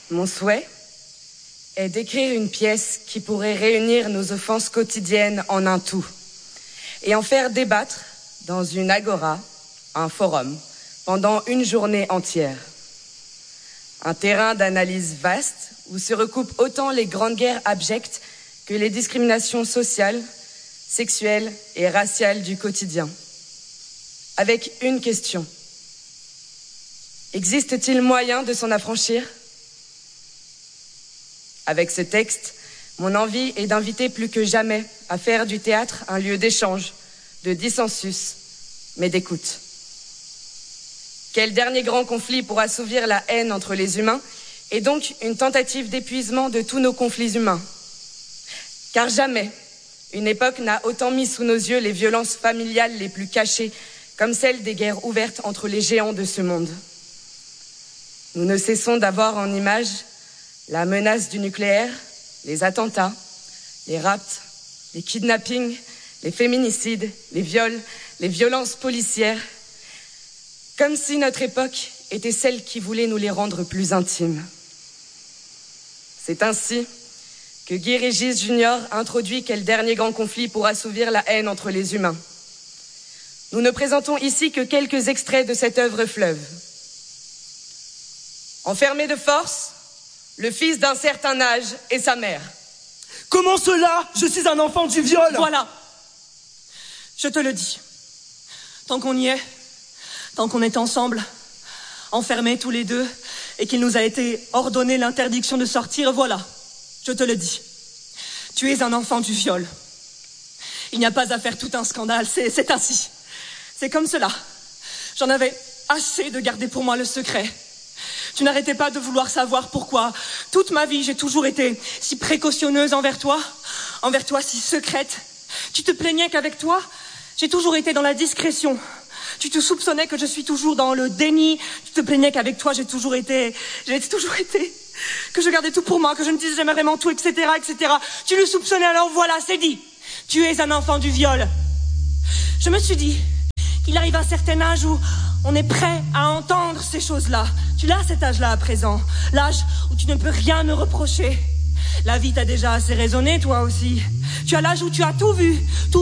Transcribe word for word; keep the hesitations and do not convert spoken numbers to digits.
Mon souhait est d'écrire une pièce qui pourrait réunir nos offenses quotidiennes en un tout et en faire débattre dans une agora, un forum, pendant une journée entière. Un terrain d'analyse vaste où se recoupent autant les grandes guerres abjectes que les discriminations sociales, sexuelles et raciales du quotidien. Avec une question. Existe-t-il moyen de s'en affranchir ? Avec ce texte, mon envie est d'inviter plus que jamais à faire du théâtre un lieu d'échange, de dissensus, mais d'écoute. Quel dernier grand conflit pour assouvir la haine entre les humains est donc une tentative d'épuisement de tous nos conflits humains. Car jamais une époque n'a autant mis sous nos yeux les violences familiales les plus cachées, comme celles des guerres ouvertes entre les géants de ce monde. Nous ne cessons d'avoir en image la menace du nucléaire, les attentats, les rapts, les kidnappings, les féminicides, les viols, les violences policières, comme si notre époque était celle qui voulait nous les rendre plus intimes. C'est ainsi que Guy Régis Junior introduit quel dernier grand conflit pour assouvir la haine entre les humains. Nous ne présentons ici que quelques extraits de cette œuvre fleuve. Enfermé de force, le fils d'un certain âge et sa mère. Comment cela ? Je suis un enfant du viol. Voilà. Je te le dis. Tant qu'on y est, tant qu'on est ensemble, enfermés tous les deux, et qu'il nous a été ordonné l'interdiction de sortir, voilà. Je te le dis. Tu es un enfant du viol. Il n'y a pas à faire tout un scandale, c'est, c'est ainsi. C'est comme cela. J'en avais assez de garder pour moi le secret. Tu n'arrêtais pas de vouloir savoir pourquoi. Toute ma vie, j'ai toujours été si précautionneuse envers toi, envers toi si secrète. Tu te plaignais qu'avec toi, j'ai toujours été dans la discrétion. Tu te soupçonnais que je suis toujours dans le déni. Tu te plaignais qu'avec toi, j'ai toujours été, j'ai toujours été, que je gardais tout pour moi, que je ne disais jamais vraiment tout, et cetera, et cetera. Tu le soupçonnais, alors voilà, c'est dit. Tu es un enfant du viol. Je me suis dit qu'il arrive un certain âge où on est prêt à entendre ces choses-là. Tu l'as cet âge-là à présent, l'âge où tu ne peux rien me reprocher. La vie t'a déjà assez raisonné, toi aussi. Tu as l'âge où tu as tout vu, tout